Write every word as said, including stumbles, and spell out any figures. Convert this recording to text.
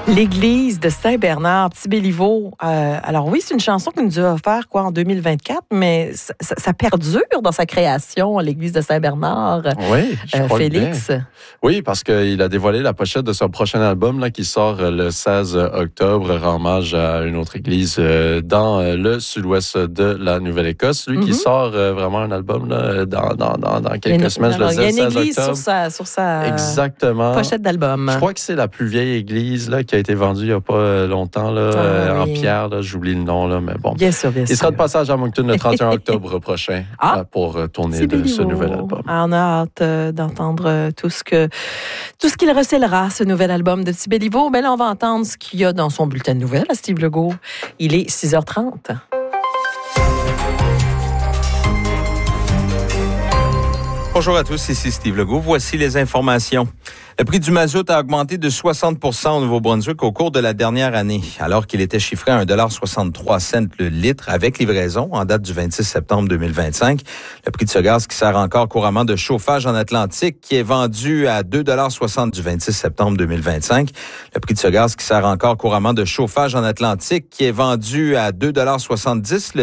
L'église de Saint-Bernard, Petit Béliveau. Euh, alors oui, c'est une chanson qu'il nous a offert quoi en deux mille vingt-quatre, mais ça, ça, ça perdure dans sa création, l'église de Saint-Bernard. Oui, je euh, crois Félix. bien. Oui, parce qu'il a dévoilé la pochette de son prochain album là, qui sort le seize octobre, rend hommage à une autre église euh, dans le sud-ouest de la Nouvelle-Écosse. Lui mm-hmm. qui sort euh, vraiment un album là, dans, dans, dans, dans quelques une, semaines, alors, je le disais, il y a une seize église octobre. Sur sa, sur sa Exactement. pochette d'album. Je crois que c'est la plus vieille église là, qui a été vendue il n'y a pas longtemps là, ah, euh, oui. en pierre. Là, j'oublie le nom, là, mais bon. Bien sûr, bien il sûr. sera de passage à Moncton le trente et un octobre prochain ah, pour euh, tourner de ce nouvel album. Ah, on a hâte euh, d'entendre euh, tout ce que tout ce qu'il recèlera, ce nouvel album de Petit Béliveau. Mais là, on va entendre ce qu'il y a dans son bulletin de nouvelles à Steve Legault. Il est six heures trente. Bonjour à tous, ici Steve Legault. Voici les informations. Le prix du mazout a augmenté de soixante pour cent au Nouveau-Brunswick au cours de la dernière année, alors qu'il était chiffré à un dollar soixante-trois le litre avec livraison en date du vingt-six septembre deux mille vingt-cinq. Le prix de ce gaz qui sert encore couramment de chauffage en Atlantique, qui est vendu à deux dollars soixante du vingt-six septembre deux mille vingt-cinq. Le prix de ce gaz qui sert encore couramment de chauffage en Atlantique, qui est vendu à deux dollars soixante-dix le